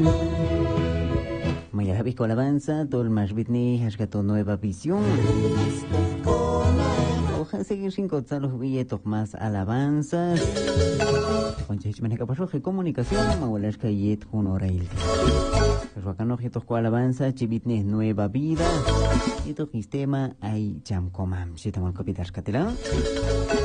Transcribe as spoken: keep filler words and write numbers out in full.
Mayarabi con alabanza, todo el más bitni, hasgato nueva visión. Ojalá seguir sin cortar los billetes más alabanzas. Con chich pasó que comunicación, mahuelas que yet con orail. Pues bacano que tocó alabanza, chibitne nueva vida. Y tu sistema hay jam comam. Si te mal copitas catela.